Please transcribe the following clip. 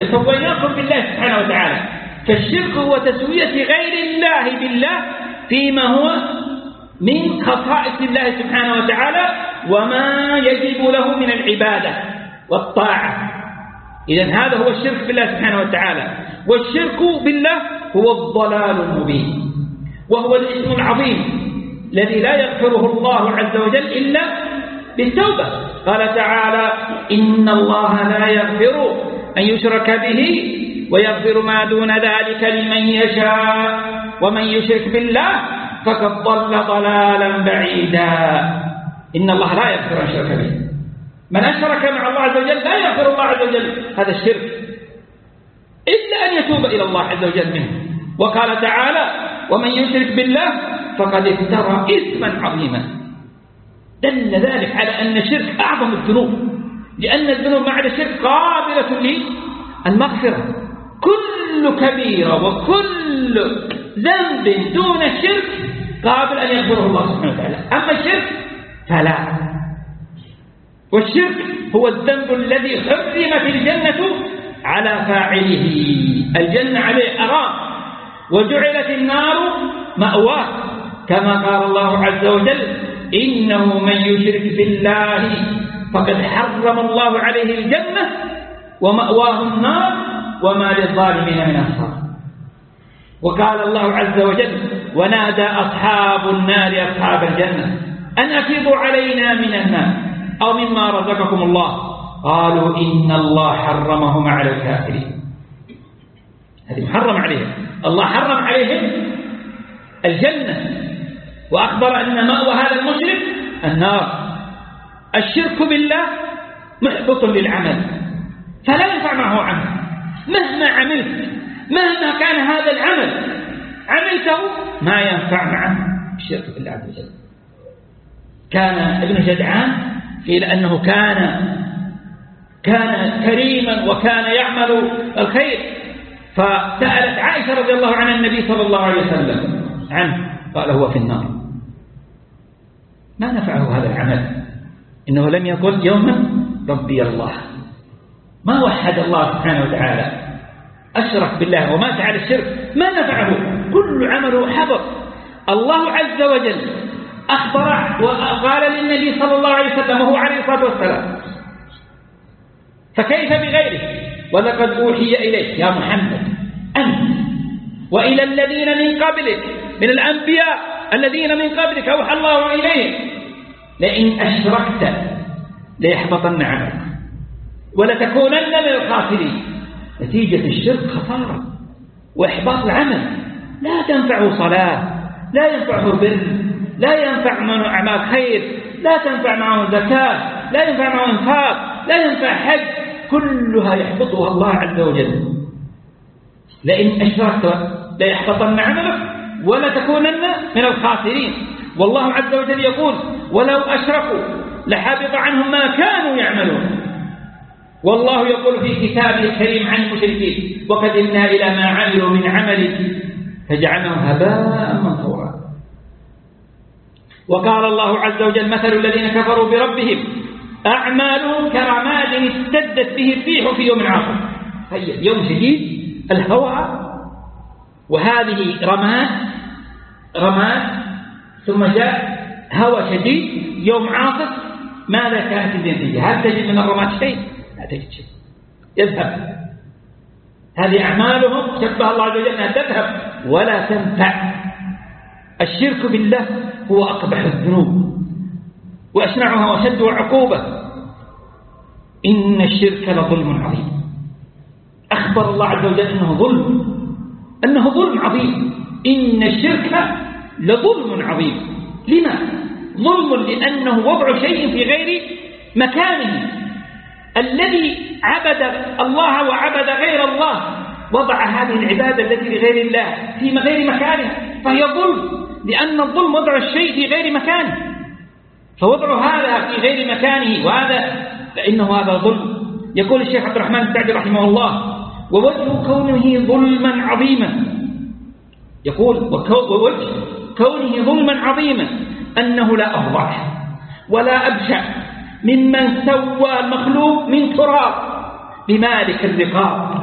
سويناكم بالله سبحانه وتعالى. فالشرك هو تسوية غير الله بالله فيما هو من خصائص الله سبحانه وتعالى وما يجب له من العبادة والطاعة. إذن هذا هو الشرك بالله سبحانه وتعالى. والشرك بالله هو الضلال المبين، وهو الإثم العظيم الذي لا يغفره الله عز وجل إلا بالتوبة. قال تعالى: إن الله لا يغفر أن يشرك به ويغفر ما دون ذلك لمن يشاء ومن يشرك بالله فقد ضل ضلالا بعيدا. إن الله لا يغفر أن يشرك به، من أشرك مع الله عز وجل لا يغفر الله عز وجل هذا الشرك إلا أن يتوب إلى الله عز وجل منه. وقال تعالى: ومن يشرك بالله فقد افترى إثما عظيما. دل ذلك على أن الشرك أعظم الذنوب، لأن الذنوب مع الشرك قابلة للمغفرة. كل كبيرة وكل ذنب دون الشرك قابل أن يغفره الله سبحانه وتعالى، أما الشرك فلا. والشرك هو الذنب الذي حرمت الجنة على فاعله، الجنة عليه حرام، وجعلت النار مأواه، كما قال الله عز وجل: إنه من يشرك بالله فقد حرم الله عليه الجنة ومأواه النار وما للظالمين من أنصار. وقال الله عز وجل: ونادى أصحاب النار أصحاب الجنة أن أفيضوا علينا من النار أو مما رزقكم الله قالوا إن الله حرمهما على الكافرين. هذه محرم عليهم، الله حرم عليهم الجنة وأخبر أن مأوى هذا المشرك النار. الشرك بالله محبط للعمل، فلا ينفع معه عمل مهما عملت، مهما كان هذا العمل عملته ما ينفع معه الشرك بالله عز وجل. كان ابن جدعان قيل أنه كان كريما وكان يعمل الخير، فسألت عائشة رضي الله عنها النبي صلى الله عليه وسلم عنه، قال: هو في النار. ما نفعه هذا العمل، إنه لم يقل يوما ربي الله، ما وحد الله سبحانه وتعالى، أشرك بالله ومات على الشرك، ما نفعه، كل عمله حبط. الله عز وجل أخبر وقال للنبي صلى الله عليه وسلم وهو عليه الصلاة والسلام: فكيف بغيره؟ ولقد أوحي إليك يا محمد أنت وإلى الذين من قبلك من الأنبياء الذين من قبلك أوحى الله إليهم لئن أشركت ليحبطن عملك ولتكونن من الخاسرين. نتيجة الشرك خسارة وإحباط العمل، لا تنفعه صلاة، لا ينفعه بر، لا ينفع معه أعمال خير، لا تنفع معه زكاة، لا ينفع معه انفاق، لا ينفع حج، كلها يحبطها الله عز وجل. لئن أشركت ليحبطن عملك ولتكونن من الخاسرين. والله عز وجل يقول: ولو أشركوا لحبط عنهم ما كانوا يعملون. والله يقول في كتابه الكريم عن المشركين: وقدمنا إلى ما عملوا من عمل فجعلناه هباء منثورا. وقال الله عز وجل: مثل الذين كفروا بربهم أعمالهم كرماد اشتدت به الريح في يوم عاصف. طيب، يوم شديد الهواء، وهذه رماد ثم جاء هواء شديد يوم عاصف، ماذا كانت النتيجة؟ هل تجد من الرماد شيء؟ لا تجد شيء، يذهب. هذه أعمالهم شبه الله عز وجل أنها تذهب ولا تنفع. الشرك بالله هو أقبح الذنوب وأشنعها وشد عقوبة. إن الشرك لظلم عظيم. أخبر الله عز وجل أنه ظلم عظيم. إن الشرك لظلم عظيم. لما؟ ظلم لأنه وضع شيء في غير مكانه. الذي عبد الله وعبد غير الله وضع هذه العبادة التي لغير الله في غير مكانها، فهي ظلم، لأن الظلم وضع الشيء في غير مكانه، فوضع هذا في غير مكانه وهذا فإنه هذا ظلم. يقول الشيخ عبد الرحمن السعدي رحمه الله: ووجه كونه ظلما عظيما، يقول ووجه كونه ظلما عظيما أنه لا أفضح ولا أبشع ممن سوى المخلوق من تراب بمالك الرقاب